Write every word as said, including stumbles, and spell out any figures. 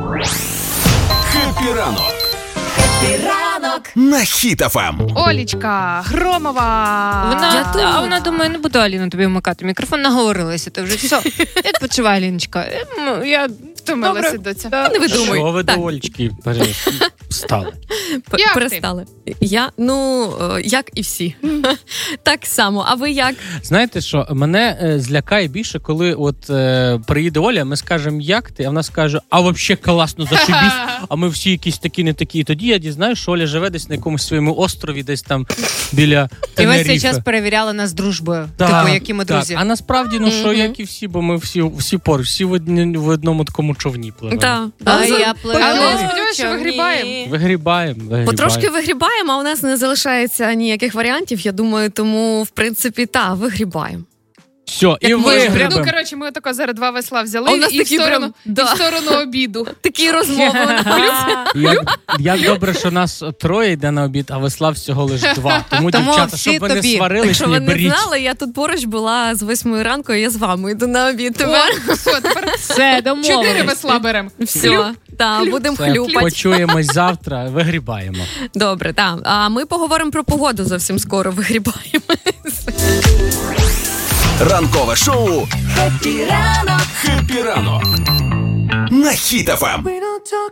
Хеппі ранок. Хеппі ранок. На Хіт еф ем. Олічка Громова. Вона, а вона думає, не буду, Аліна, тобі вмикати мікрофон. Наговорилася, ти вже все. Відпочивай, Аліночка. Я втомилася, доця. Да. Не видумуй. Що ви до Олечки стали? Як Перестали. Я, ну, як і всі. Так само. А ви як? Знаєте що, мене е, злякає більше, коли от е, приїде Оля, ми скажемо, як ти, а вона скаже, а вообще класно, зашибісь, а ми всі якісь такі, не такі. І тоді я дізнаюсь, що Оля живе десь на якомусь своєму острові, десь там біля І ви Тенеріфе. цей час перевіряли нас дружбою. Так, Типу, які ми так. друзі. А насправді, ну що, як і всі, бо ми всі, всі поруч, всі в, одні, в одному такому човні пливемо. Так. А я пливу. Але я сподіваюся, що вигрібаємо. Вигрібаємо, вигрібаємо. Потрошки вигрібаємо, а у нас не залишається ніяких варіантів, я думаю, тому, в принципі, та, вигрібаємо. Все, і Ну, вигрібемо. коротше, ми отако зараз два весла А взяли у нас і, в такі сторону, прям, і да. в сторону обіду. Такі розмови. Як, як добре, що нас троє йде на обід, а весла всього лише два. Тому, Тому дівчата, всі щоб ви не тобі. сварились, Якщо не ви не беріть. знали, я тут поруч була з восьмої ранку, і я з вами йду на обід. Тепер О, все, тепер Все, домовились. чотири весла беремо. все. Так, будемо Все, хлюпати. почуємось завтра, вигрібаємо. Добре, так. А ми поговоримо про погоду зовсім скоро. Вигрібаємо. Ранкове шоу «Хеппі ранок». Хеппі ранок. На Хіт еф ем.